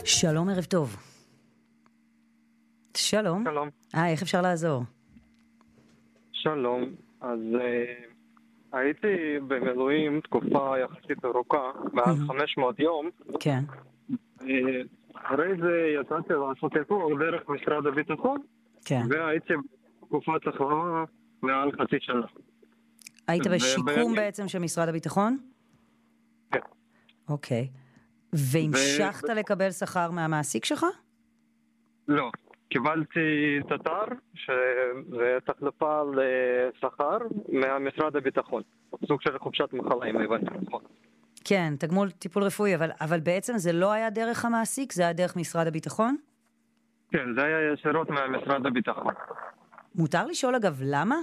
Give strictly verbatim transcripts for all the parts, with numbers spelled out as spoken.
שלום, ערב טוב. שלום. שלום. אה, איך אפשר לעזור? שלום. אז uh, הייתי במילואים תקופה יחסית ארוכה, מעל חמש מאות יום. כן. Uh, אחרי זה יצאתי לעשות איתור דרך משרד הביטחון, כן. והייתי בתקופת החלמה מעל חצי שנה. היית בשיקום ובימים... בעצם של משרד הביטחון? כן. אוקיי. והמשכת ו... לקבל שכר מהמעסיק שלך? לא. קיבלתי תט"ר, שזה תחלפה לשכר מהמשרד הביטחון. סוג של חופשת מחלה, אם הבנתי נכון. כן, תגמול טיפול רפואי, אבל, אבל בעצם זה לא היה דרך המעסיק, זה היה דרך משרד הביטחון? כן, זה היה ישירות מהמשרד הביטחון. מותר לשאול אגב, למה?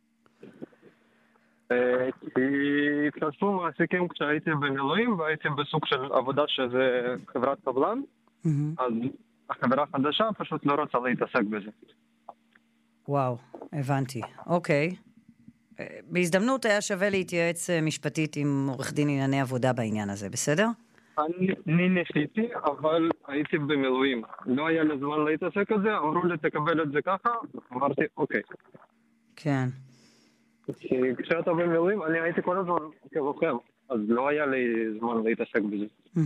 כי התחשבו מעסיקים כשהייתי במילואים, והייתי בסוג של עבודה שזה חברת קבלן, אז החברה החדשה פשוט לא רוצה להתעסק בזה. וואו, הבנתי. אוקיי. בהזדמנות היה שווה להתייעץ משפטית עם עורך דין ענייני עבודה בעניין הזה, בסדר? אני ניסיתי, אבל הייתי במילואים. לא היה לי זמן להתעסק בזה, אמרו לי תקבל את זה ככה, אמרתי אוקיי. כן. כי כשאתה במילואים, אני הייתי כל הזמן כלוחם, אז לא היה לי זמן להתעסק בזה.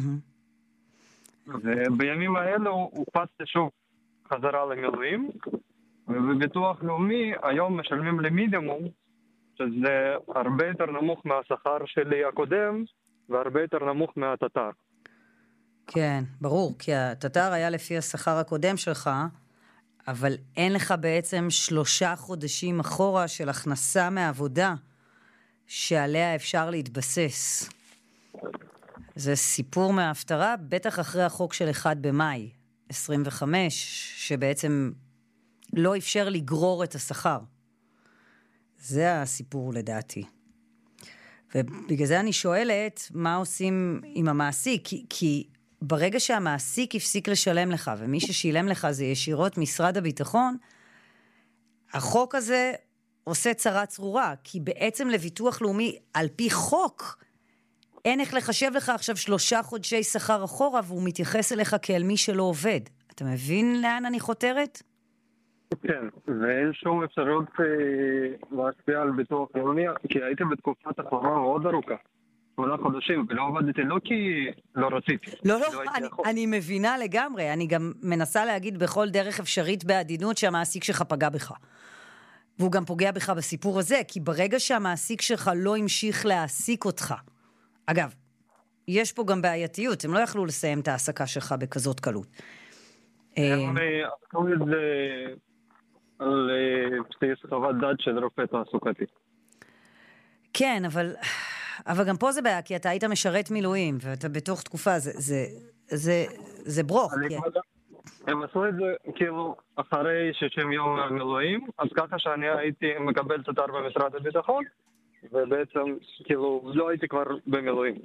ובימים האלו הופצתי שוב חזרה למילואים, ובביטוח לאומי היום משלמים לי מינימום, שזה הרבה יותר נמוך מהשכר שלי הקודם, והרבה יותר נמוך מהתט"ר. כן, ברור, כי התט"ר היה לפי השכר הקודם שלך, אבל אין לך בעצם שלושה חודשים אחורה של הכנסה מעבודה, שעליה אפשר להתבסס. זה סיפור מההפטרה, בטח אחרי החוק של אחד במאי עשרים וחמש, שבעצם לא אפשר לגרור את השכר. זה הסיפור לדעתי. ובגלל זה אני שואלת, מה עושים עם המעסיק? כי, כי ברגע שהמעסיק הפסיק לשלם לך, ומי ששילם לך זה ישירות משרד הביטחון, החוק הזה עושה צרה צרורה, כי בעצם לביטוח לאומי, על פי חוק, אין איך לחשב לך עכשיו שלושה חודשי שכר אחורה, והוא מתייחס אליך כאל מי שלא עובד. אתה מבין לאן אני חותרת? כן, ואין שום אפשרות להשפיע על ביטוח לאומי, כי הייתי בתקופת החלמה מאוד ארוכה. שמונה חודשים, ולא עבדתי, לא כי לא רציתי. לא, לא, אני, אני מבינה לגמרי. אני גם מנסה להגיד בכל דרך אפשרית בעדינות שהמעסיק שלך פגע בך. והוא גם פוגע בך בסיפור הזה, כי ברגע שהמעסיק שלך לא המשיך להעסיק אותך, אגב, יש פה גם בעייתיות, הם לא יכלו לסיים את העסקה שלך בכזאת קלות. הם עשו את זה על בסיס חוות דעת של רופא תעסוקתי. כן, אבל, אבל גם פה זה בעיה, כי אתה היית משרת מילואים, ואתה בתוך תקופה, זה, זה, זה, זה ברוך. כן. הם עשו את זה כאילו אחרי שישים יום מילואים, אז ככה שאני הייתי מקבל תט"ר במשרד הביטחון, ובעצם כאילו לא הייתי כבר במילואים.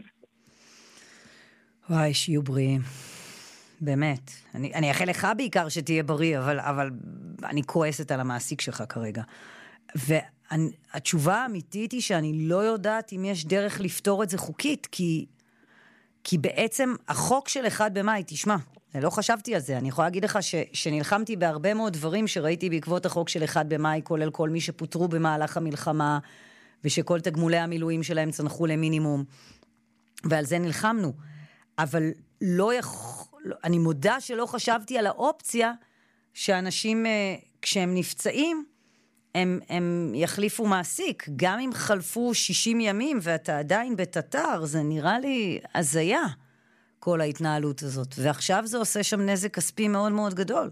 וואי, שיהיו בריאים. באמת. אני, אני אאחל לך בעיקר שתהיה בריא, אבל, אבל אני כועסת על המעסיק שלך כרגע. והתשובה האמיתית היא שאני לא יודעת אם יש דרך לפתור את זה חוקית, כי, כי בעצם החוק של אחד במאי, תשמע, אני לא חשבתי על זה, אני יכולה להגיד לך ש, שנלחמתי בהרבה מאוד דברים שראיתי בעקבות החוק של אחד במאי, כולל כל מי שפוטרו במהלך המלחמה, ושכל תגמולי המילואים שלהם צנחו למינימום, ועל זה נלחמנו. אבל לא יכול, אני מודה שלא חשבתי על האופציה שאנשים כשהם נפצעים הם, הם יחליפו מעסיק, גם אם חלפו שישים ימים ואתה עדיין בתט"ר, זה נראה לי הזיה כל ההתנהלות הזאת, ועכשיו זה עושה שם נזק כספי מאוד מאוד גדול.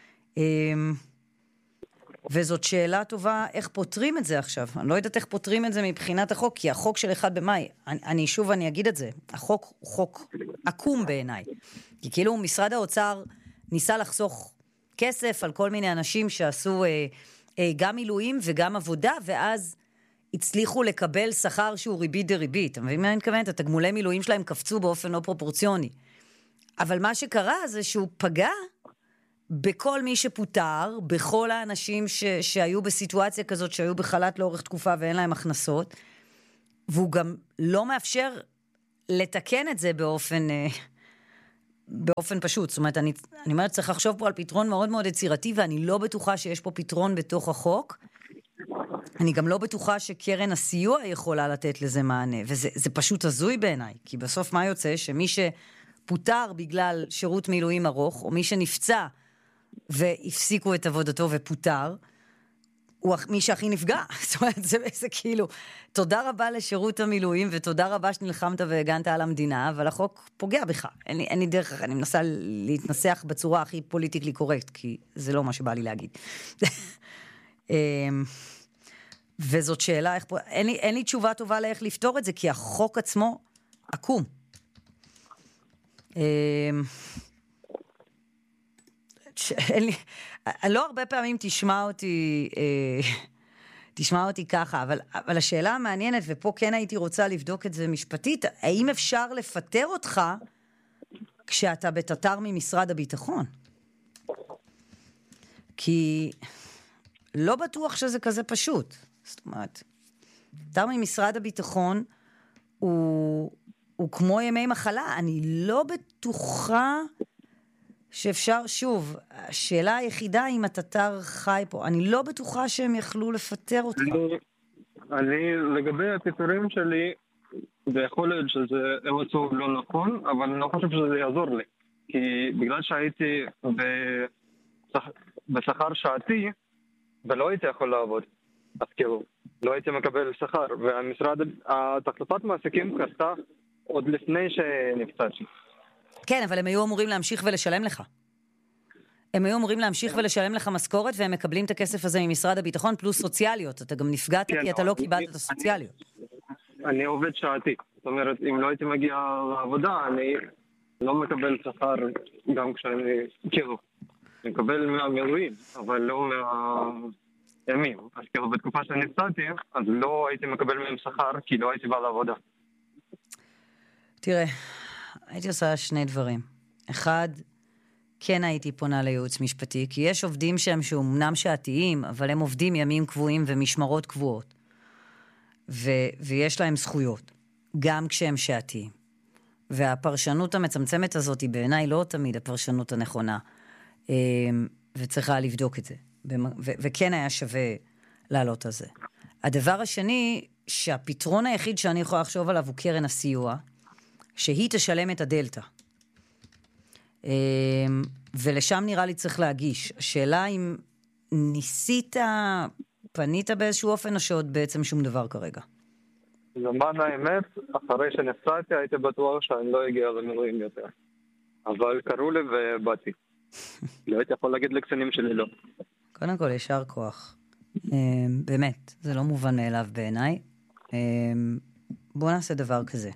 וזאת שאלה טובה, איך פותרים את זה עכשיו? אני לא יודעת איך פותרים את זה מבחינת החוק, כי החוק של אחד במאי, אני, אני שוב אני אגיד את זה, החוק הוא חוק עקום בעיניי. כי כאילו משרד האוצר ניסה לחסוך כסף על כל מיני אנשים שעשו אה, אה, גם מילואים וגם עבודה, ואז הצליחו לקבל שכר שהוא ריבית דריבית. אתה מבין מה אני מתכוונת? התגמולי מילואים שלהם קפצו באופן לא פרופורציוני. אבל מה שקרה זה שהוא פגע בכל מי שפוטר, בכל האנשים ש, שהיו בסיטואציה כזאת, שהיו בחל"ת לאורך תקופה ואין להם הכנסות, והוא גם לא מאפשר לתקן את זה באופן, באופן פשוט. זאת אומרת, אני, אני אומרת, צריך לחשוב פה על פתרון מאוד מאוד יצירתי, ואני לא בטוחה שיש פה פתרון בתוך החוק. אני גם לא בטוחה שקרן הסיוע יכולה לתת לזה מענה, וזה זה פשוט הזוי בעיניי, כי בסוף מה יוצא? שמי שפוטר בגלל שירות מילואים ארוך, או מי שנפצע והפסיקו את עבודתו ופוטר, הוא מי שהכי נפגע. זאת אומרת, זה, זה כאילו, תודה רבה לשירות המילואים, ותודה רבה שנלחמת והגנת על המדינה, אבל החוק פוגע בך. אין לי, אין לי דרך, אני מנסה להתנסח בצורה הכי פוליטיקלי קורקט, כי זה לא מה שבא לי להגיד. וזאת שאלה, איך, אין, לי, אין לי תשובה טובה לאיך לפתור את זה, כי החוק עצמו עקום. אין לי, לא הרבה פעמים תשמע אותי, תשמע אותי ככה, אבל, אבל השאלה המעניינת, ופה כן הייתי רוצה לבדוק את זה משפטית, האם אפשר לפטר אותך כשאתה בתטר ממשרד הביטחון? כי לא בטוח שזה כזה פשוט. זאת אומרת, תטר ממשרד הביטחון הוא, הוא כמו ימי מחלה. אני לא בטוחה שאפשר, שוב, השאלה היחידה אם התטר חי פה, אני לא בטוחה שהם יכלו לפטר אותך. אני, אני לגבי הפיטורים שלי, זה יכול להיות שזה איזשהו לא נכון, אבל אני לא חושב שזה יעזור לי. כי בגלל שהייתי בשכר, בשכר שעתי, ולא הייתי יכול לעבוד, אז כאילו, לא הייתי מקבל שכר, והמשרד, התחלופת מעסיקים קרתה עוד לפני שנפצעתי. כן, אבל הם היו אמורים להמשיך ולשלם לך. הם היו אמורים להמשיך ולשלם לך משכורת, והם מקבלים את הכסף הזה ממשרד הביטחון, פלוס סוציאליות. אתה גם נפגעת כי אתה לא קיבלת את הסוציאליות. אני עובד שעתי. זאת אומרת, אם לא הייתי מגיע לעבודה, אני לא מקבל שכר גם כשאני, כאילו, אני מקבל מהמילואים, אבל לא מהימים. אז כאילו, בתקופה שאני נפצעתי, אז לא הייתי מקבל מהם שכר, כי לא הייתי בא לעבודה. תראה, הייתי עושה שני דברים. אחד, כן הייתי פונה לייעוץ משפטי, כי יש עובדים שהם שאומנם שעתיים, אבל הם עובדים ימים קבועים ומשמרות קבועות. ו- ויש להם זכויות, גם כשהם שעתיים. והפרשנות המצמצמת הזאת היא בעיניי לא תמיד הפרשנות הנכונה, וצריכה לבדוק את זה. ו- וכן היה שווה לעלות על זה. הדבר השני, שהפתרון היחיד שאני יכולה לחשוב עליו הוא קרן הסיוע, שהיא תשלם את הדלטה. ולשם נראה לי צריך להגיש. השאלה אם ניסית, פנית באיזשהו אופן, או שעוד בעצם שום דבר כרגע? למען האמת, אחרי שנפצעתי הייתי בטוח שאני לא אגיע למילואים יותר. אבל קראו לי ובאתי. לא הייתי יכול להגיד לקצינים שלי לא. קודם כל, ישר כוח. באמת, זה לא מובן מאליו בעיניי. בוא נעשה דבר כזה.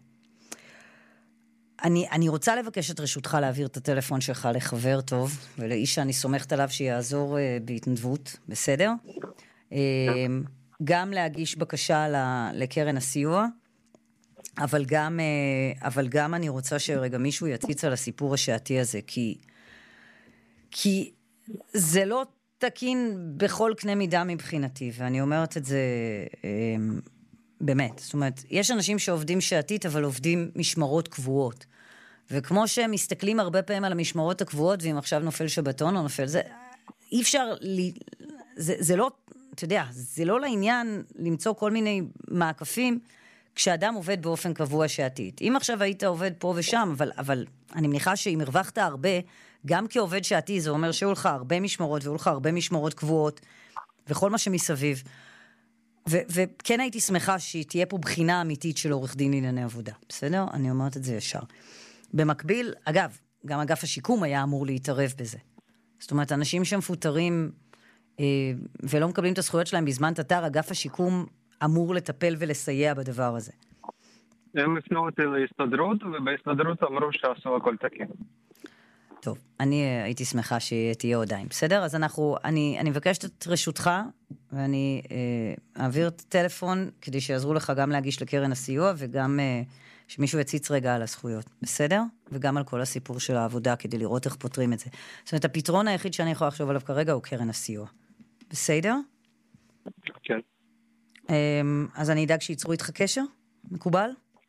אני, אני רוצה לבקש את רשותך להעביר את הטלפון שלך לחבר טוב, ולאיש שאני סומכת עליו שיעזור uh, בהתנדבות, בסדר? Uh, גם להגיש בקשה לקרן הסיוע, אבל גם, uh, אבל גם אני רוצה שרגע מישהו יציץ על הסיפור השעתי הזה, כי, כי זה לא תקין בכל קנה מידה מבחינתי, ואני אומרת את זה uh, באמת. זאת אומרת, יש אנשים שעובדים שעתית, אבל עובדים משמרות קבועות. וכמו שהם מסתכלים הרבה פעמים על המשמרות הקבועות, ואם עכשיו נופל שבתון או נופל, זה, אי אפשר, לי, זה, זה לא, אתה יודע, זה לא לעניין למצוא כל מיני מעקפים, כשאדם עובד באופן קבוע שעתית. אם עכשיו היית עובד פה ושם, אבל, אבל אני מניחה שאם הרווחת הרבה, גם כעובד שעתי, זה אומר שהיו לך הרבה משמרות, והיו לך הרבה משמרות קבועות, וכל מה שמסביב. ו- וכן הייתי שמחה שתהיה פה בחינה אמיתית של עורך דין לענייני עבודה. בסדר? אני אומרת את זה ישר. במקביל, אגב, גם אגף השיקום היה אמור להתערב בזה. זאת אומרת, אנשים שמפוטרים אה, ולא מקבלים את הזכויות שלהם בזמן תטר, אגף השיקום אמור לטפל ולסייע בדבר הזה. הם הפנו אותי להסתדרות, ובהסתדרות אמרו שעשו הכל תקין. טוב, אני הייתי שמחה שתהיה עודיים, בסדר? אז אנחנו, אני, אני מבקשת את רשותך, ואני אה, אעביר את הטלפון, כדי שיעזרו לך גם להגיש לקרן הסיוע, וגם אה, שמישהו יציץ רגע על הזכויות, בסדר? וגם על כל הסיפור של העבודה, כדי לראות איך פותרים את זה. זאת אומרת, הפתרון היחיד שאני יכולה לחשוב עליו כרגע, הוא קרן הסיוע. בסדר? כן. אה, אז אני אדאג שיצרו איתך קשר? מקובל?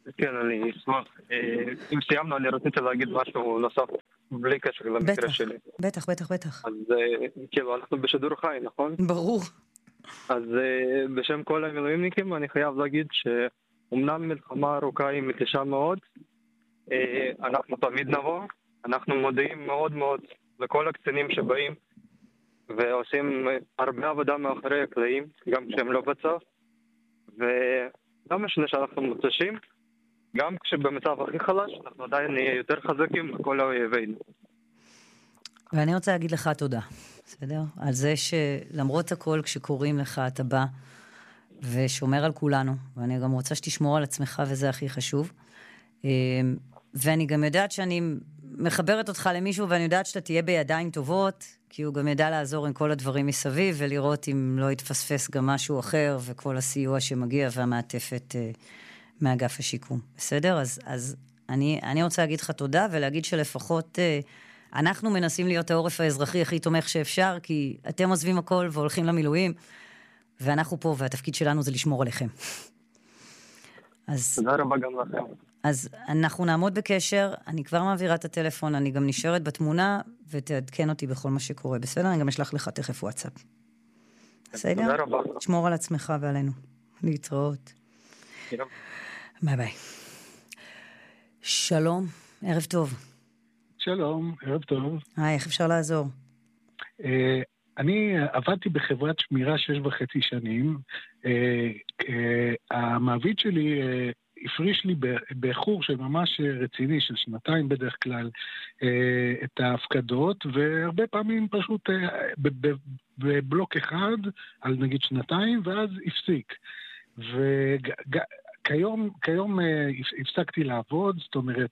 כן, אני אשמח. אם סיימנו, אני רציתי להגיד משהו נוסף, בלי קשר למקרה שלי. בטח, בטח, בטח. אז כאילו, אנחנו בשידור חי, נכון? ברור. אז בשם כל המילואימניקים אני חייב להגיד שאומנם מלחמה ארוכה היא מתישה מאוד, אנחנו תמיד נבוא, אנחנו מודיעים מאוד מאוד לכל הקצינים שבאים ועושים הרבה עבודה מאחורי הקלעים, גם כשהם לא בצו, ולא משנה שאנחנו מותשים, גם כשבמצב הכי חלש, אנחנו עדיין נהיה יותר חזקים מכל האויבינו. ואני רוצה להגיד לך תודה, בסדר? על זה שלמרות הכל, כשקוראים לך, אתה בא ושומר על כולנו, ואני גם רוצה שתשמור על עצמך, וזה הכי חשוב. ואני גם יודעת שאני מחברת אותך למישהו, ואני יודעת שאתה תהיה בידיים טובות, כי הוא גם ידע לעזור עם כל הדברים מסביב, ולראות אם לא יתפספס גם משהו אחר, וכל הסיוע שמגיע והמעטפת מאגף השיקום. בסדר? אז, אז אני, אני רוצה להגיד לך תודה, ולהגיד שלפחות אנחנו מנסים להיות העורף האזרחי הכי תומך שאפשר, כי אתם עוזבים הכל והולכים למילואים, ואנחנו פה, והתפקיד שלנו זה לשמור עליכם. אז... תודה רבה גם לכם. אז אנחנו נעמוד בקשר, אני כבר מעבירה את הטלפון, אני גם נשארת בתמונה, ותעדכן אותי בכל מה שקורה. בסדר? אני גם אשלח לך תכף וואטסאפ. בסדר? תודה רבה. תשמור על עצמך ועלינו. להתראות. ביי ביי. שלום, ערב טוב. שלום, ערב טוב. היי, איך אפשר לעזור? אני עבדתי בחברת שמירה שש וחצי שנים. המעביד שלי הפריש לי באיחור של ממש רציני, של שנתיים בדרך כלל, את ההפקדות, והרבה פעמים פשוט בבלוק אחד, על נגיד שנתיים, ואז הפסיק. וכיום, כיום הפסקתי לעבוד, זאת אומרת,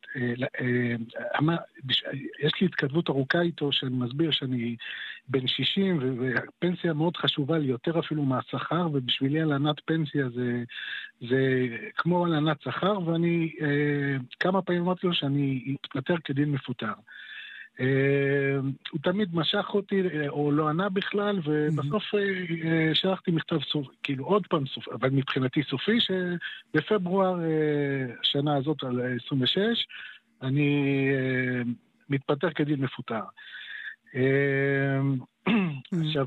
יש לי התכתבות ארוכה איתו, שאני מסביר שאני בן שישים, ופנסיה מאוד חשובה לי, יותר אפילו מהשכר, ובשבילי הלנת פנסיה זה, זה כמו הלנת שכר, ואני כמה פעמים אמרתי לו שאני אתפטר כדין מפוטר. הוא תמיד משך אותי, או לא ענה בכלל, ובסוף שלחתי מכתב סוף, כאילו עוד פעם סוף, אבל מבחינתי סופי, שבפברואר שנה הזאת, על עשרים ושש, אני מתפטר כדין מפוטר. עכשיו,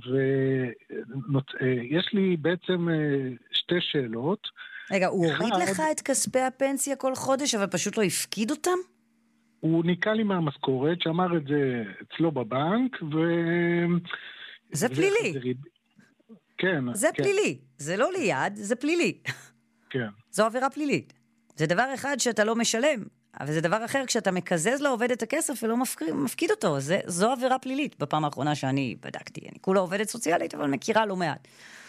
יש לי בעצם שתי שאלות. רגע, הוא הוריד לך את כספי הפנסיה כל חודש, אבל פשוט לא הפקיד אותם? הוא ניקה לי מהמשכורת, שאמר את זה אצלו בבנק, ו... זה פלילי. כן. זה פלילי. זה לא ליד, זה פלילי. כן. זו עבירה פלילית. זה דבר אחד שאתה לא משלם, אבל זה דבר אחר כשאתה מקזז לעובד את הכסף ולא מפקיד אותו. זה, זו עבירה פלילית. בפעם האחרונה שאני בדקתי, אני כולה עובדת סוציאלית, אבל מכירה לא מעט.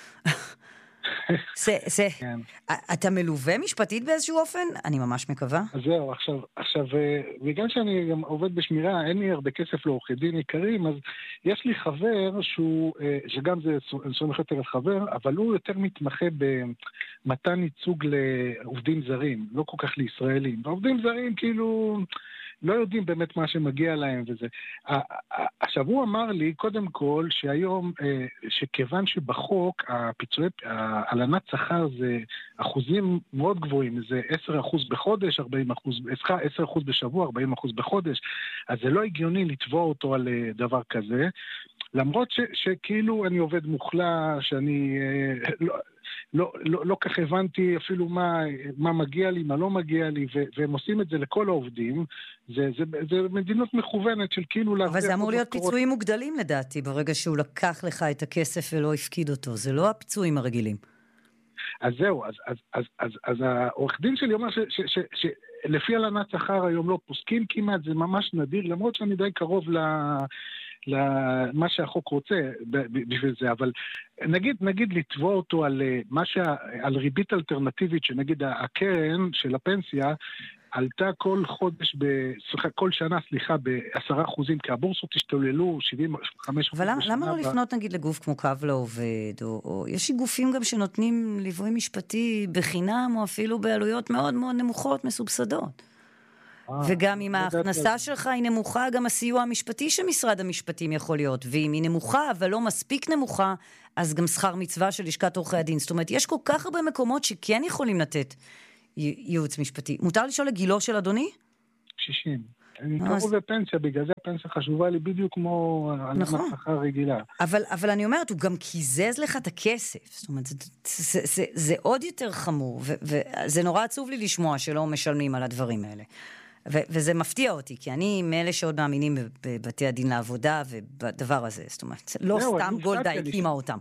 זה, זה, כן. אתה מלווה משפטית באיזשהו אופן? אני ממש מקווה. אז זהו, עכשיו, עכשיו, בגלל שאני גם עובד בשמירה, אין לי הרבה כסף לעורכי דין יקרים, אז יש לי חבר שהוא, שגם זה סומך יותר על חבר, אבל הוא יותר מתמחה במתן ייצוג לעובדים זרים, לא כל כך לישראלים. ועובדים זרים כאילו... לא יודעים באמת מה שמגיע להם וזה. עכשיו, הוא אמר לי, קודם כל, שהיום, שכיוון שבחוק, הפיצויי, הלנת שכר זה אחוזים מאוד גבוהים, זה עשרה אחוז בחודש, ארבעים אחוז, עשרה אחוז בשבוע, ארבעים אחוז בחודש, אז זה לא הגיוני לתבוע אותו על דבר כזה, למרות ש, שכאילו אני עובד מוחלש, שאני... לא, לא, לא, לא כך הבנתי אפילו מה, מה מגיע לי, מה לא מגיע לי, ו, והם עושים את זה לכל העובדים. זה, זה, זה מדיניות מכוונת של כאילו... אבל זה אמור להיות משכורות... פיצויים מוגדלים לדעתי, ברגע שהוא לקח לך את הכסף ולא הפקיד אותו. זה לא הפיצויים הרגילים. אז זהו, אז, אז, אז, אז, אז העורך דין שלי אומר ש, ש, ש, ש, לפי הלנת שכר היום לא פוסקים כמעט, זה ממש נדיר, למרות שאני די קרוב ל... למה שהחוק רוצה בשביל זה, אבל נגיד, נגיד לתבוע אותו על, מה שה, על ריבית אלטרנטיבית, שנגיד הקרן של הפנסיה עלתה כל חודש, סליחה, כל שנה, סליחה, בעשרה אחוזים, כי הבורסות השתוללו שבעים וחמישה אחוז בשנה. אבל למה לא ב... לפנות נגיד לגוף כמו קו לעובד, או, או יש גופים גם שנותנים ליווי משפטי בחינם, או אפילו בעלויות מאוד מאוד נמוכות, מסובסדות. וגם אם ההכנסה שלך היא נמוכה, גם הסיוע המשפטי שמשרד המשפטים יכול להיות, ואם היא נמוכה, אבל לא מספיק נמוכה, אז גם שכר מצווה של לשכת עורכי הדין. זאת אומרת, יש כל כך הרבה מקומות שכן יכולים לתת ייעוץ משפטי. מותר לשאול לגילו של אדוני? שישים. אני קרוב לפנסיה, בגלל זה הפנסיה חשובה לי בדיוק כמו נכון. הלנת שכר רגילה. אבל, אבל אני אומרת, הוא גם קיזז לך את הכסף. זאת אומרת, זה, זה, זה, זה עוד יותר חמור, ו, וזה נורא עצוב לי לשמוע שלא משלמים על הדברים האלה. ו, וזה מפתיע אותי, כי אני מאלה שעוד מאמינים בבתי הדין לעבודה ובדבר הזה. זאת אומרת, לא סתם גולדה הקימה אותם.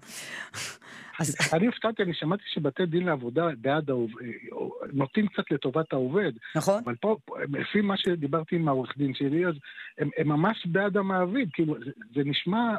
אז... אני הפתעתי, אני שמעתי שבתי דין לעבודה בעד העובד, נוטים קצת לטובת העובד. נכון. אבל פה, לפי מה שדיברתי עם העורך דין שלי, אז הם, הם ממש בעד המעביד, כאילו, זה, זה נשמע,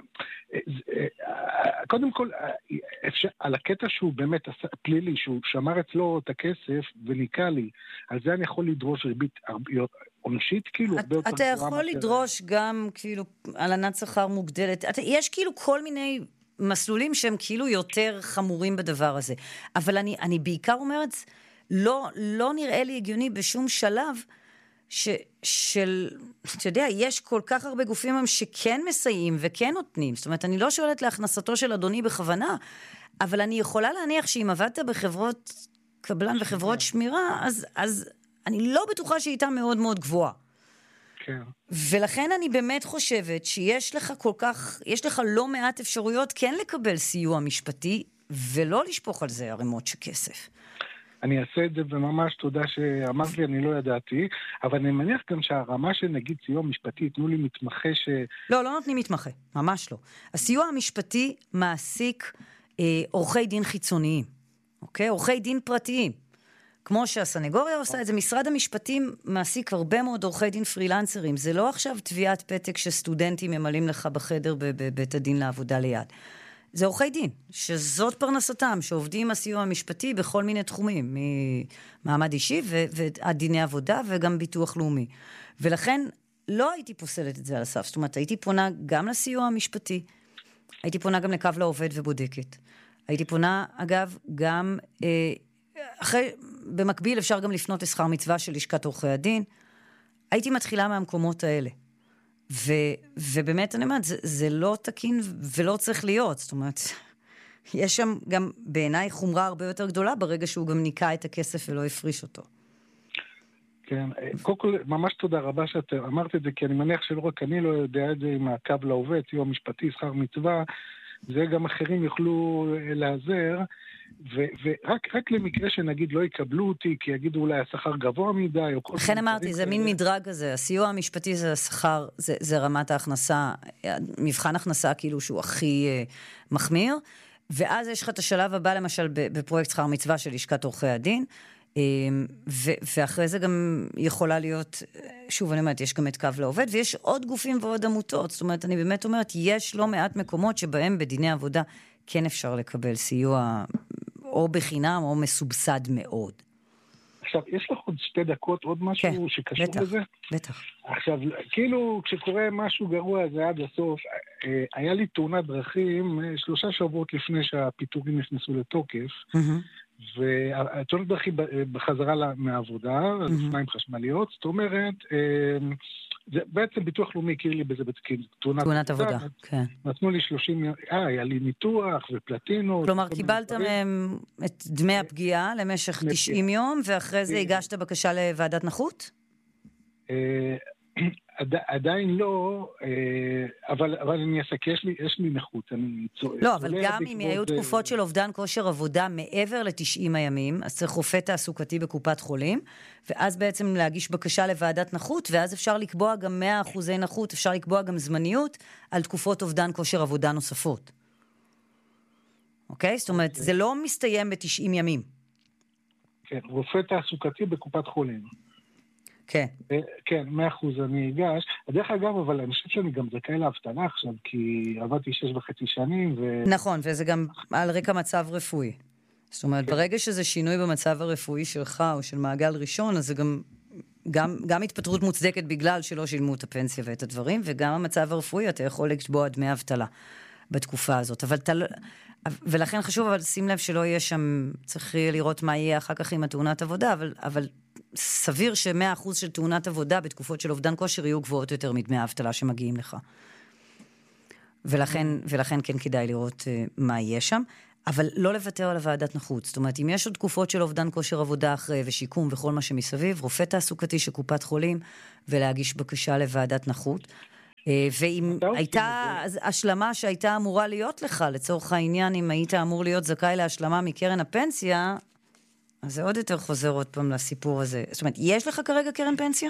זה, קודם כל, אפשר, על הקטע שהוא באמת פלילי, שהוא שמר אצלו את הכסף וניקה לי, על זה אני יכול לדרוש ריבית עונשית, כאילו, הרבה יותר... אתה יכול לדרוש גם, כאילו, הלנת שכר מוגדלת, יש כאילו כל מיני... מסלולים שהם כאילו יותר חמורים בדבר הזה. אבל אני, אני בעיקר אומרת, לא, לא נראה לי הגיוני בשום שלב ש, של, אתה יודע, יש כל כך הרבה גופים הם שכן מסייעים וכן נותנים. זאת אומרת, אני לא שואלת להכנסתו של אדוני בכוונה, אבל אני יכולה להניח שאם עבדת בחברות קבלן וחברות שמירה, אז, אז אני לא בטוחה שהיא מאוד מאוד גבוהה. כן. ולכן אני באמת חושבת שיש לך כל כך, יש לך לא מעט אפשרויות כן לקבל סיוע משפטי, ולא לשפוך על זה ערימות של כסף. אני אעשה את זה, וממש תודה שאמרת לי, אני לא ידעתי, אבל אני מניח גם שהרמה של נגיד סיוע משפטי, תנו לי מתמחה ש... לא, לא נותנים מתמחה, ממש לא. הסיוע המשפטי מעסיק אה, עורכי דין חיצוניים, אוקיי? עורכי דין פרטיים. כמו שהסנגוריה עושה את זה, משרד המשפטים מעסיק הרבה מאוד עורכי דין פרילנסרים. זה לא עכשיו תביעת פתק שסטודנטים ממלאים לך בחדר בבית הדין לעבודה ליד. זה עורכי דין, שזאת פרנסתם, שעובדים עם הסיוע המשפטי בכל מיני תחומים, ממעמד אישי ועד דיני עבודה וגם ביטוח לאומי. ולכן לא הייתי פוסלת את זה על הסף. זאת אומרת, הייתי פונה גם לסיוע המשפטי, הייתי פונה גם לקו לעובד ובודקת. הייתי פונה, אגב, גם... אה, אחרי, במקביל אפשר גם לפנות לשכר מצווה של לשכת עורכי הדין. הייתי מתחילה מהמקומות האלה. ו, ובאמת אני אומרת, זה, זה לא תקין ולא צריך להיות. זאת אומרת, יש שם גם בעיניי חומרה הרבה יותר גדולה ברגע שהוא גם ניקה את הכסף ולא הפריש אותו. כן, קודם כל, ממש תודה רבה שאת אמרת את זה, כי אני מניח שלא רק אני לא יודע את זה עם הקו לעובד, סיוע משפטי, שכר מצווה, זה גם אחרים יוכלו להיעזר. ורק רק למקרה שנגיד לא יקבלו אותי, כי יגידו אולי השכר גבוה מדי, או כל... לכן אמרתי, זה מין מדרג הזה, הסיוע המשפטי זה השכר, זה, זה רמת ההכנסה, מבחן הכנסה כאילו שהוא הכי uh, מחמיר, ואז יש לך את השלב הבא למשל בפרויקט שכר מצווה של לשכת עורכי הדין, um, ו- ואחרי זה גם יכולה להיות, שוב אני אומרת, יש גם את קו לעובד, ויש עוד גופים ועוד עמותות, זאת אומרת, אני באמת אומרת, יש לא מעט מקומות שבהם בדיני עבודה כן אפשר לקבל סיוע או בחינם או מסובסד מאוד. עכשיו, יש לך עוד שתי דקות, עוד משהו כן, שקשור בטח, לזה? בטח. עכשיו, כאילו, כשקורה משהו גרוע זה עד הסוף, היה לי תאונת דרכים שלושה שבועות לפני שהפיטורים נכנסו לתוקף, mm-hmm. והתאונת דרכים בחזרה מהעבודה, mm-hmm. שניים חשמליות, זאת אומרת, זה בעצם ביטוח לאומי הכיר לי בזה בתקיל, תאונת, תאונת עבודה, כן. נתנו לי שלושים, אה, היה לי ניתוח ופלטינות. כלומר, קיבלת מהם את דמי הפגיעה למשך תשעים יום, ואחרי זה הגשת בקשה לוועדת נכות? עדיין לא, אבל, אבל אני אעסק, יש לי, יש לי נכות. אני לא, אבל גם אם היו תקופות של אובדן כושר עבודה מעבר ל-תשעים הימים, אז צריך רופא תעסוקתי בקופת חולים, ואז בעצם להגיש בקשה לוועדת נכות, ואז אפשר לקבוע גם מאה אחוזי נכות, אפשר לקבוע גם זמניות על תקופות אובדן כושר עבודה נוספות. אוקיי? זאת אומרת, זה לא מסתיים ב-תשעים ימים. כן, רופא תעסוקתי בקופת חולים. כן. כן, מאה אחוז אני אגש. דרך אגב, אבל אני חושב שאני גם זכאי להבטלה עכשיו, כי עבדתי שש וחצי שנים ו... נכון, וזה גם על רקע מצב רפואי. זאת אומרת, ברגע שזה שינוי במצב הרפואי שלך, או של מעגל ראשון, אז זה גם, גם, גם התפטרות מוצדקת בגלל שלא שילמו את הפנסיה ואת הדברים, וגם המצב הרפואי, אתה יכול לקבוע דמי אבטלה בתקופה הזאת. אבל אתה... ולכן חשוב, אבל שים לב שלא יהיה שם, צריך לראות מה יהיה אחר כך עם התאונת עבודה, אבל, אבל סביר ש-מאה אחוז של תאונת עבודה בתקופות של אובדן כושר יהיו גבוהות יותר מדמי האבטלה שמגיעים לך. ולכן, ולכן כן כדאי לראות uh, מה יהיה שם. אבל לא לוותר על הוועדת נכות. זאת אומרת, אם יש עוד תקופות של אובדן כושר עבודה אחרי ושיקום וכל מה שמסביב, רופא תעסוקתי של קופת חולים, ולהגיש בקשה לוועדת נכות. ואם הייתה השלמה שהייתה אמורה להיות לך, לצורך העניין, אם היית אמור להיות זכאי להשלמה מקרן הפנסיה, אז זה עוד יותר חוזר עוד פעם לסיפור הזה. זאת אומרת, יש לך כרגע קרן פנסיה?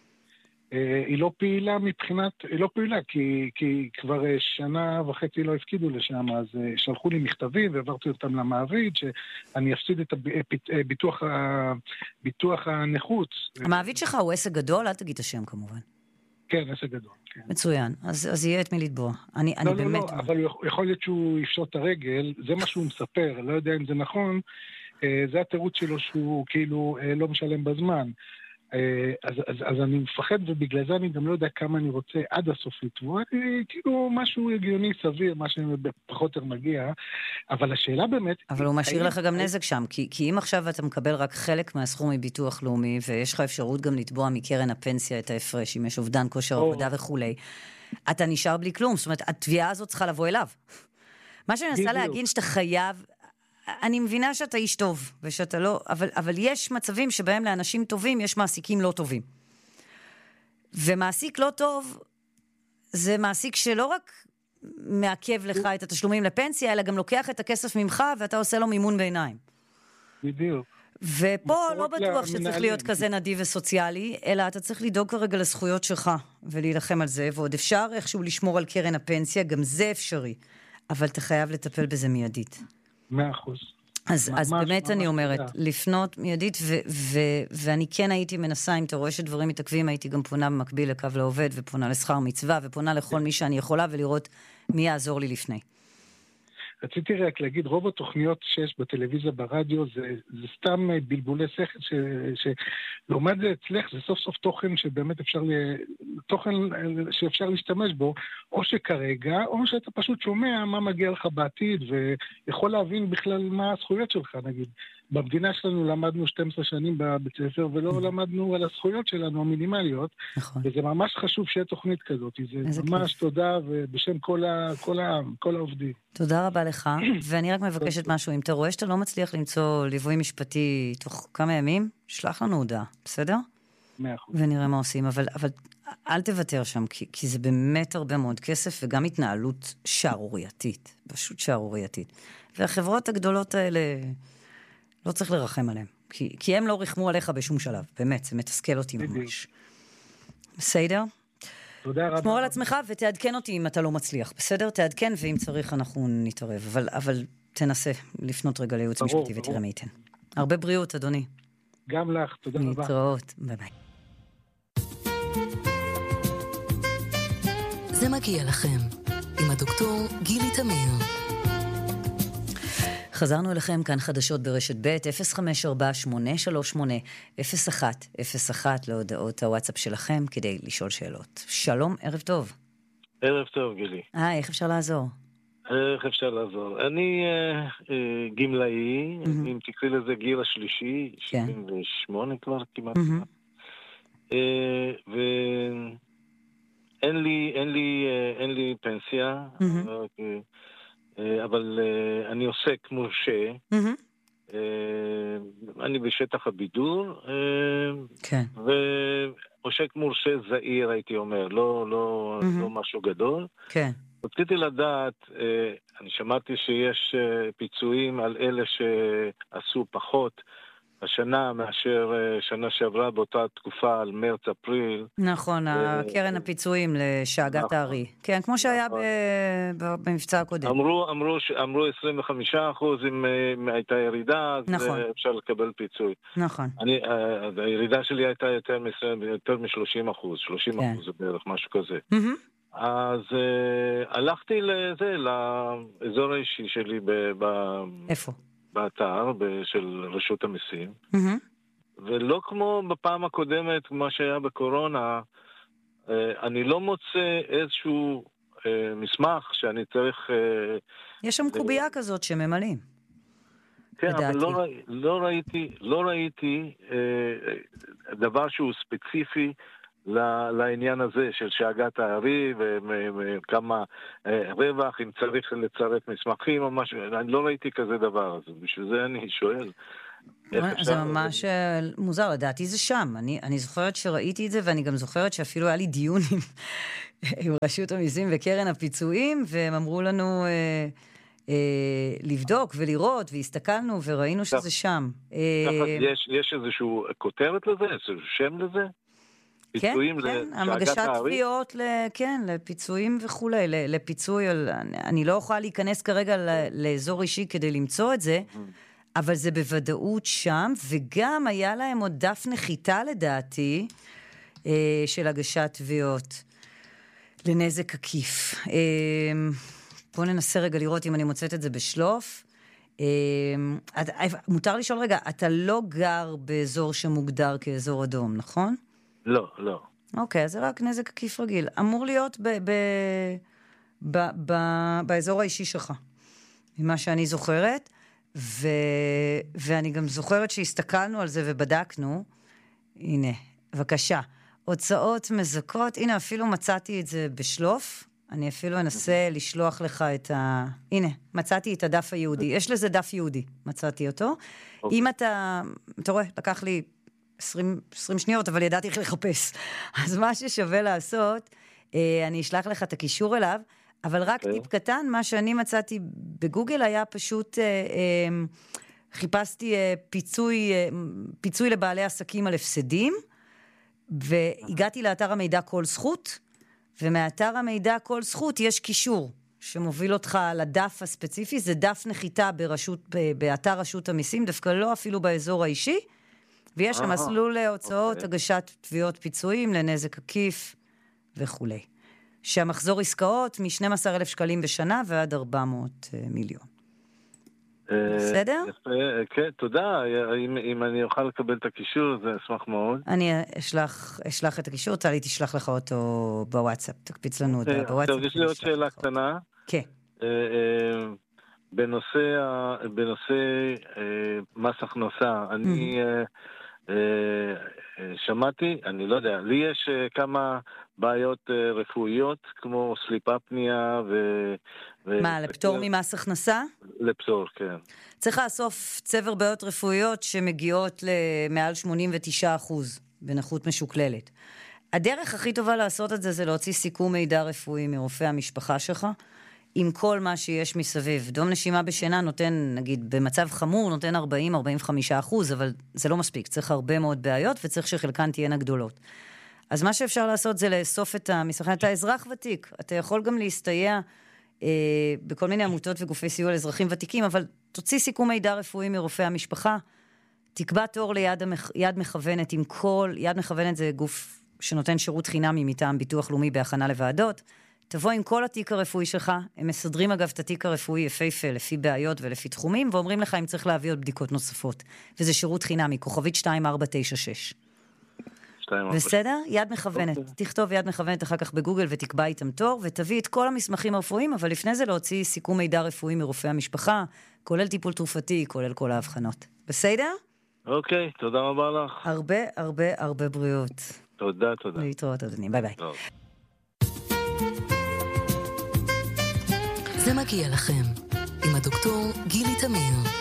היא לא פעילה מבחינת, היא לא פעילה, כי, כי כבר שנה וחצי לא הפקידו לשם, אז שלחו לי מכתבים והעברתי אותם למעביד, שאני אפסיד את הביטוח, ביטוח הנכות. המעביד שלך הוא עסק גדול? אל תגיד את השם כמובן. כן, עסק גדול. כן. מצוין, אז, אז יהיה את מי לתבוע. אני, לא, אני לא, באמת... לא, אבל יכול להיות שהוא יפשוט את הרגל, זה מה שהוא מספר, לא יודע אם זה נכון, זה התירוץ שלו שהוא כאילו לא משלם בזמן. אז, אז, אז אני מפחד, ובגלל זה אני גם לא יודע כמה אני רוצה עד הסוף לתבוע, כאילו משהו הגיוני, סביר, מה שפחות יותר מגיע, אבל השאלה באמת... אבל הוא משאיר לך גם נזק שם, כי, כי אם עכשיו אתה מקבל רק חלק מהסכום מביטוח לאומי, ויש לך אפשרות גם לתבוע מקרן הפנסיה את ההפרש, אם יש אובדן כושר עבודה וכולי, אתה נשאר בלי כלום, זאת אומרת, התביעה הזאת צריכה לבוא אליו. מה שאני מנסה להגיד שאתה חייב... אני מבינה שאתה איש טוב, ושאתה לא, אבל, אבל יש מצבים שבהם לאנשים טובים יש מעסיקים לא טובים. ומעסיק לא טוב, זה מעסיק שלא רק מעכב לך את התשלומים לפנסיה, אלא גם לוקח את הכסף ממך, ואתה עושה לו מימון בעיניים. בדיוק. ופה לא בטוח שצריך להיות כזה נדיב וסוציאלי, אלא אתה צריך לדאוג כרגע לזכויות שלך, ולהילחם על זה, ועוד אפשר איכשהו לשמור על קרן הפנסיה, גם זה אפשרי. אבל אתה חייב לטפל בזה מיידית. מאה אחוז. אז, אז באמת אני אומרת, לפנות מיידית, ו- ו- ואני כן הייתי מנסה, אם אתה רואה שדברים מתעכבים, הייתי גם פונה במקביל לקו לעובד, ופונה לשכר מצווה, ופונה לכל מי שאני יכולה, ולראות מי יעזור לי לפני. רציתי רק להגיד, רוב התוכניות שיש בטלוויזיה, ברדיו, זה, זה סתם בלבולי שכל, ש, שלעומת זה אצלך, זה סוף סוף תוכן שבאמת אפשר, תוכן שאפשר להשתמש בו, או שכרגע, או שאתה פשוט שומע מה מגיע לך בעתיד, ויכול להבין בכלל מה הזכויות שלך, נגיד. במדינה שלנו למדנו שתים עשרה שנים בבית ספר, ולא למדנו על הזכויות שלנו המינימליות, נכון. וזה ממש חשוב שיהיה תוכנית כזאת, זה ממש כיף. תודה, ובשם כל, ה, כל, ה, כל העובדים. תודה רבה לך, ואני רק מבקשת משהו, אם אתה רואה שאתה לא מצליח למצוא ליווי משפטי תוך כמה ימים, שלח לנו הודעה, בסדר? מאה אחוז. ונראה מה עושים, אבל, אבל אל תוותר שם, כי, כי זה באמת הרבה מאוד כסף, וגם התנהלות שערורייתית, פשוט שערורייתית. והחברות הגדולות האלה... לא צריך לרחם עליהם, כי, כי הם לא רחמו עליך בשום שלב, באמת, זה מתסכל אותי ממש. בסדר? תודה רבה. תשמור על עצמך ותעדכן אותי אם אתה לא מצליח, בסדר? תעדכן, ואם צריך אנחנו נתערב, אבל, אבל תנסה לפנות רגע לייעוץ משפטי ותראה מי ייתן. הרבה בריאות, אדוני. גם לך, תודה רבה. להתראות, ביי ביי. זה מגיע לכם, עם הדוקטור גילי תמיר. חזרנו אליכם כאן חדשות ברשת ב' אפס חמש ארבע שמונה שלוש שמונה אפס אחת אפס אחת להודעות הוואטסאפ שלכם כדי לשאול שאלות. שלום, ערב טוב. ערב טוב, גילי. אה, איך אפשר לעזור? איך אפשר לעזור? אני אה, אה, גמלאי, mm-hmm. אם תקראי לזה גיל השלישי, כן. שבעים ושמונה כבר כמעט. Mm-hmm. אה, ואין לי, אין לי, אה, אין לי פנסיה, mm-hmm. אה, אבל uh, אני עוסק מורשה, mm-hmm. uh, אני בשטח הבידור, uh, כן. ועוסק מורשה זעיר, הייתי אומר, לא, לא, mm-hmm. לא משהו גדול. כן. רציתי לדעת, uh, אני שמעתי שיש uh, פיצויים על אלה שעשו פחות השנה מאשר uh, שנה שעברה באותה תקופה על מרץ-אפריל. נכון, הקרן הפיצויים לשאגת הארי. כן, כמו שהיה במבצע הקודם. אמרו, אמרו, אמרו עשרים וחמישה אחוז אם הייתה ירידה, אז אפשר לקבל פיצוי. נכון. אני, הירידה שלי הייתה יותר מ-שלושים אחוז, שלושים אחוז זה בערך, משהו כזה. אז הלכתי לזה, לאזור האישי שלי ב... איפה? באתר של רשות המיסים. ולא כמו בפעם הקודמת, מה שהיה בקורונה, אני לא מוצא איזשהו מסמך שאני צריך... יש שם קובייה כזאת שממלאים. כן, אבל לא, לא ראיתי, לא ראיתי דבר שהוא ספציפי לעניין הזה של שאגת הארי וכמה רווח, אם צריך לצרף מסמכים או משהו, אני לא ראיתי כזה דבר, אז בשביל זה אני שואל. זה ממש מוזר, לדעתי זה שם. אני, אני זוכרת שראיתי את זה, ואני גם זוכרת שאפילו היה לי דיון עם, עם רשות המיסים וקרן הפיצויים, והם אמרו לנו אה, אה, לבדוק ולראות, והסתכלנו וראינו שזה שם. אה, יש, יש איזשהו כותרת לזה? איזשהו שם לזה? כן, כן, המגשת תביעות, כן, לפיצויים וכו', לפיצוי, אני לא יכולה להיכנס כרגע לאזור אישי כדי למצוא את זה, אבל זה בוודאות שם, וגם היה להם עוד דף נחיתה לדעתי, של הגשת תביעות לנזק עקיף. בואו ננסה רגע לראות אם אני מוצאת את זה בשלוף. מותר לשאול רגע, אתה לא גר באזור שמוגדר כאזור אדום, נכון? לא, לא. אוקיי, אז זה רק נזק עקיף רגיל. אמור להיות ב- ב- ב- ב- באזור האישי שלך, ממה שאני זוכרת, ו- ואני גם זוכרת שהסתכלנו על זה ובדקנו. הנה, בבקשה. הוצאות מזכות, הנה אפילו מצאתי את זה בשלוף, אני אפילו אנסה לשלוח לך את ה... הנה, מצאתי את הדף היהודי. יש לזה דף יהודי, מצאתי אותו. אם אתה, אתה רואה, לקח לי עשרים, עשרים שניות, אבל ידעתי איך לחפש. אז מה ששווה לעשות, אני אשלח לך את הקישור אליו, אבל רק טיפ קטן, מה שאני מצאתי בגוגל היה פשוט, חיפשתי פיצוי, פיצוי לבעלי עסקים על הפסדים, והגעתי לאתר המידע כל זכות, ומאתר המידע כל זכות יש קישור שמוביל אותך לדף הספציפי, זה דף נחיתה ברשות, באתר רשות המיסים, דווקא לא אפילו באזור האישי, ויש שם מסלול להוצאות, הגשת תביעות פיצויים לנזק עקיף וכו'. שהמחזור עסקאות מ-שנים עשר אלף שקלים בשנה ועד ארבע מאות מיליון. בסדר? כן, תודה. אם אני אוכל לקבל את הקישור, זה אשמח מאוד. אני אשלח את הקישור, תעלי תשלח לך אותו בוואטסאפ, תקפיץ לנו אותו בוואטסאפ. יש לי עוד שאלה קטנה. כן. בנושא מס הכנסה, אני שמעתי, אני לא יודע, לי יש כמה בעיות רפואיות, כמו סליפה פנייה ו... מה, לפטור ממס הכנסה? לפטור, כן. צריך לאסוף צבר בעיות רפואיות שמגיעות למעל שמונים ותשעה אחוז בנכות משוקללת. הדרך הכי טובה לעשות את זה זה להוציא סיכום מידע רפואי מרופא המשפחה שלך, עם כל מה שיש מסביב. דום נשימה בשינה נותן, נגיד, במצב חמור, נותן ארבעים עד ארבעים וחמישה אחוז, אבל זה לא מספיק. צריך הרבה מאוד בעיות, וצריך שחלקן תהיינה גדולות. אז מה שאפשר לעשות זה לאסוף את המסמכים. אתה אזרח ותיק, אתה יכול גם להסתייע אה, בכל מיני עמותות וגופי סיוע לאזרחים ותיקים, אבל תוציא סיכום מידע רפואי מרופא המשפחה, תקבע תור ליד המח... יד מכוונת עם כל, יד מכוונת זה גוף שנותן שירות חינמי מטעם ביטוח לאומי בהכנה לוועדות, תבוא עם כל התיק הרפואי שלך, הם מסדרים אגב את התיק הרפואי יפהפה לפי בעיות ולפי תחומים, ואומרים לך אם צריך להביא עוד בדיקות נוספות. וזה שירות חינמי, כוכבית שתיים ארבע תשע שש. בסדר? יד מכוונת. תכתוב יד מכוונת אחר כך בגוגל ותקבע איתם תור, ותביא את כל המסמכים הרפואיים, אבל לפני זה להוציא סיכום מידע רפואי מרופא המשפחה, כולל טיפול תרופתי, כולל כל ההבחנות. בסדר? אוקיי, תודה רבה לך. הרבה, הרבה, הרבה בריאות. תודה, תודה. להתראות, אדוני. ביי ביי. זה מגיע לכם, עם הדוקטור גילי תמיר.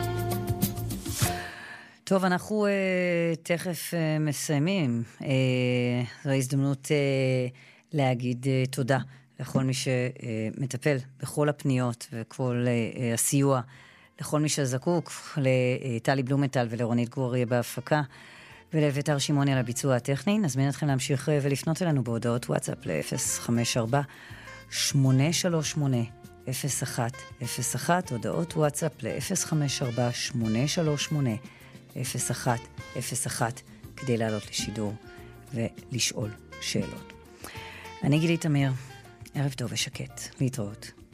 טוב, אנחנו uh, תכף uh, מסיימים. Uh, זו ההזדמנות uh, להגיד uh, תודה לכל מי שמטפל בכל הפניות וכל uh, הסיוע, לכל מי שזקוק, לטלי בלומנטל ולרונית גורי בהפקה, ולאביתר שמעוני על הביצוע הטכני. נזמין אתכם להמשיך ולפנות אלינו בהודעות וואטסאפ ל-אפס חמש ארבע שמונה שלוש שמונה אפס אחת אפס אחת, הודעות וואטסאפ ל-אפס חמש ארבע שמונה שלוש שמונה אפס אחת אפס אחת, כדי לעלות לשידור ולשאול שאלות. אני גילי תמיר, ערב טוב ושקט, להתראות.